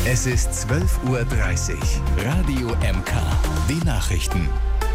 Es ist 12:30 Uhr. Radio MK. Die Nachrichten.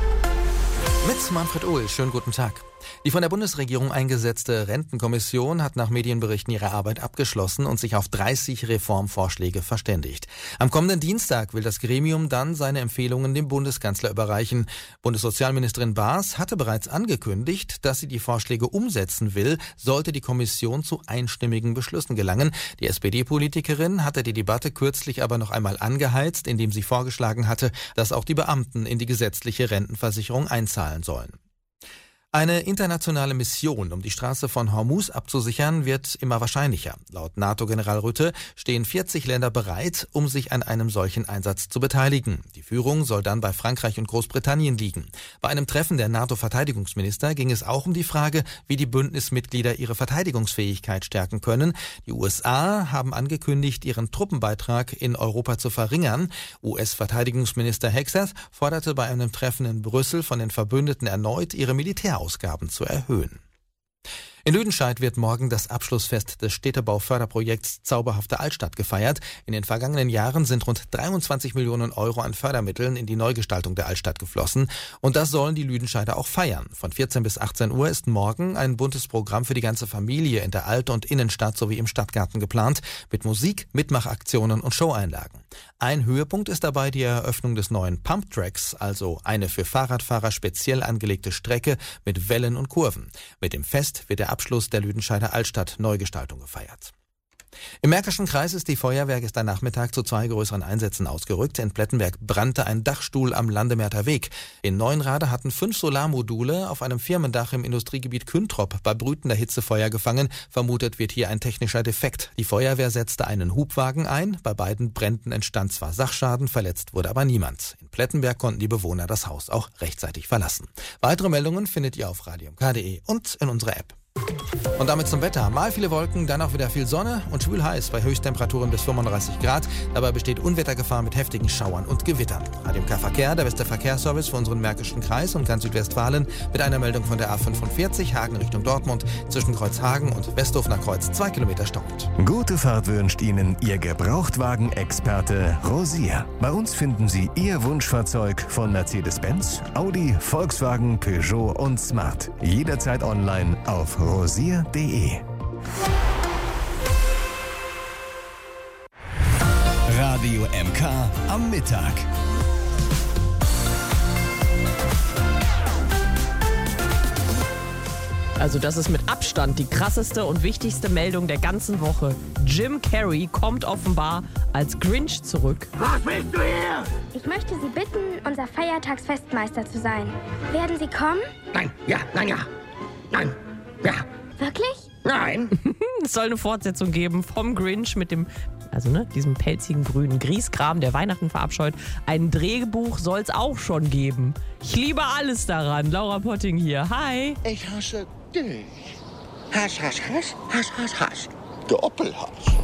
Mit Manfred Ohl. Schönen guten Tag. Die von der Bundesregierung eingesetzte Rentenkommission hat nach Medienberichten ihre Arbeit abgeschlossen und sich auf 30 Reformvorschläge verständigt. Am kommenden Dienstag will das Gremium dann seine Empfehlungen dem Bundeskanzler überreichen. Bundessozialministerin Baas hatte bereits angekündigt, dass sie die Vorschläge umsetzen will, sollte die Kommission zu einstimmigen Beschlüssen gelangen. Die SPD-Politikerin hatte die Debatte kürzlich aber noch einmal angeheizt, indem sie vorgeschlagen hatte, dass auch die Beamten in die gesetzliche Rentenversicherung einzahlen sollen. Eine internationale Mission, um die Straße von Hormuz abzusichern, wird immer wahrscheinlicher. Laut NATO-General Rutte stehen 40 Länder bereit, um sich an einem solchen Einsatz zu beteiligen. Die Führung soll dann bei Frankreich und Großbritannien liegen. Bei einem Treffen der NATO-Verteidigungsminister ging es auch um die Frage, wie die Bündnismitglieder ihre Verteidigungsfähigkeit stärken können. Die USA haben angekündigt, ihren Truppenbeitrag in Europa zu verringern. US-Verteidigungsminister Hegseth forderte bei einem Treffen in Brüssel von den Verbündeten erneut, ihre Militärausgaben zu erhöhen. In Lüdenscheid wird morgen das Abschlussfest des Städtebauförderprojekts Zauberhafte Altstadt gefeiert. In den vergangenen Jahren sind rund 23 Millionen Euro an Fördermitteln in die Neugestaltung der Altstadt geflossen. Und das sollen die Lüdenscheider auch feiern. Von 14 bis 18 Uhr ist morgen ein buntes Programm für die ganze Familie in der Alt- und Innenstadt sowie im Stadtgarten geplant, mit Musik, Mitmachaktionen und Showeinlagen. Ein Höhepunkt ist dabei die Eröffnung des neuen Pumptracks, also eine für Fahrradfahrer speziell angelegte Strecke mit Wellen und Kurven. Mit dem Fest wird der Abschluss der Lüdenscheider Altstadt Neugestaltung gefeiert. Im Märkischen Kreis ist die Feuerwehr gestern Nachmittag zu 2 größeren Einsätzen ausgerückt. In Plettenberg brannte ein Dachstuhl am Landemärter Weg. In Neuenrade hatten 5 Solarmodule auf einem Firmendach im Industriegebiet Küntrop bei brütender Hitze Feuer gefangen. Vermutet wird hier ein technischer Defekt. Die Feuerwehr setzte einen Hubwagen ein. Bei beiden Bränden entstand zwar Sachschaden, verletzt wurde aber niemand. In Plettenberg konnten die Bewohner das Haus auch rechtzeitig verlassen. Weitere Meldungen findet ihr auf radiomk.de und in unserer App. Und damit zum Wetter. Mal viele Wolken, dann auch wieder viel Sonne und schwül heiß bei Höchsttemperaturen bis 35 Grad. Dabei besteht Unwettergefahr mit heftigen Schauern und Gewittern. Radio MK Verkehr, der beste Verkehrsservice für unseren Märkischen Kreis und ganz Südwestfalen mit einer Meldung von der A45 Hagen Richtung Dortmund zwischen Kreuzhagen und Westhofener Kreuz 2 Kilometer stockend. Gute Fahrt wünscht Ihnen Ihr Gebrauchtwagen-Experte Rosier. Bei uns finden Sie Ihr Wunschfahrzeug von Mercedes-Benz, Audi, Volkswagen, Peugeot und Smart. Jederzeit online auf rosier.de. Radio MK am Mittag. Also das ist mit Abstand die krasseste und wichtigste Meldung der ganzen Woche. Jim Carrey kommt offenbar als Grinch zurück. Was willst du hier? Ich möchte Sie bitten, unser Feiertagsfestmeister zu sein. Werden Sie kommen? Nein, ja, nein, ja. Nein, ja. Wirklich? Nein. Es soll eine Fortsetzung geben vom Grinch mit dem, diesem pelzigen grünen Grieskram, der Weihnachten verabscheut. Ein Drehbuch soll es auch schon geben. Ich liebe alles daran. Laura Potting hier. Hi. Ich hasse dich. Hass, Hass, Hass, Hass, Hass, Hass. Doppelhass.